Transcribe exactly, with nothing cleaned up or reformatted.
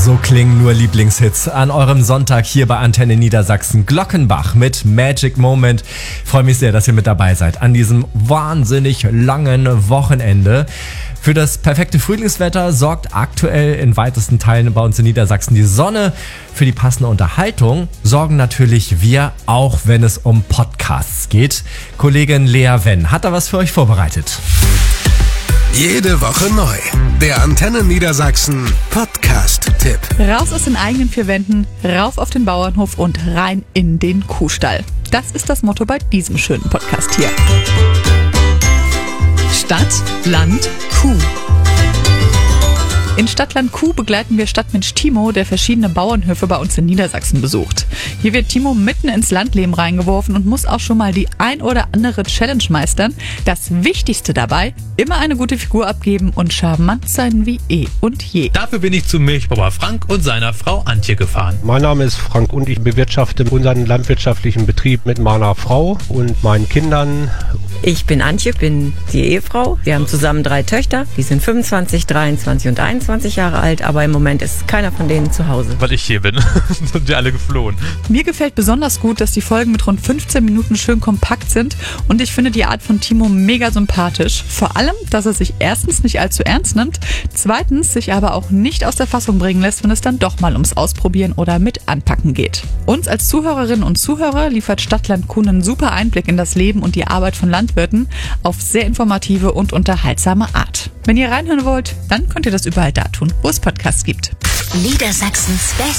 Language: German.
So klingen nur Lieblingshits an eurem Sonntag hier bei Antenne Niedersachsen. Glockenbach mit Magic Moment. Ich freue mich sehr, dass ihr mit dabei seid an diesem wahnsinnig langen Wochenende. Für das perfekte Frühlingswetter sorgt aktuell in weitesten Teilen bei uns in Niedersachsen die Sonne. Für die passende Unterhaltung sorgen natürlich wir, auch wenn es um Podcasts geht. Kollegin Lea Wenn hat da was für euch vorbereitet. Jede Woche neu. Der Antenne Niedersachsen Podcast-Tipp. Raus aus den eigenen vier Wänden, rauf auf den Bauernhof und rein in den Kuhstall. Das ist das Motto bei diesem schönen Podcast hier. Stadt, Land, Kuh. In Stadtland Kuh begleiten wir Stadtmensch Timo, der verschiedene Bauernhöfe bei uns in Niedersachsen besucht. Hier wird Timo mitten ins Landleben reingeworfen und muss auch schon mal die ein oder andere Challenge meistern. Das Wichtigste dabei, immer eine gute Figur abgeben und charmant sein wie eh und je. Dafür bin ich zu Milchbauer Frank und seiner Frau Antje gefahren. Mein Name ist Frank und ich bewirtschafte unseren landwirtschaftlichen Betrieb mit meiner Frau und meinen Kindern. Ich bin Antje, bin die Ehefrau. Wir haben zusammen drei Töchter. Die sind fünfundzwanzig, dreiundzwanzig und einundzwanzig Jahre alt, aber im Moment ist keiner von denen zu Hause. Weil ich hier bin, sind wir alle geflohen. Mir gefällt besonders gut, dass die Folgen mit rund fünfzehn Minuten schön kompakt sind und ich finde die Art von Timo mega sympathisch. Vor allem, dass er sich erstens nicht allzu ernst nimmt, zweitens sich aber auch nicht aus der Fassung bringen lässt, wenn es dann doch mal ums Ausprobieren oder mit Anpacken geht. Uns als Zuhörerinnen und Zuhörer liefert Stadtland Kuh einen super Einblick in das Leben und die Arbeit von Landwirten auf sehr informative und unterhaltsame Art. Wenn ihr reinhören wollt, dann könnt ihr das überall da tun, wo es Podcasts gibt. Niedersachsens Best.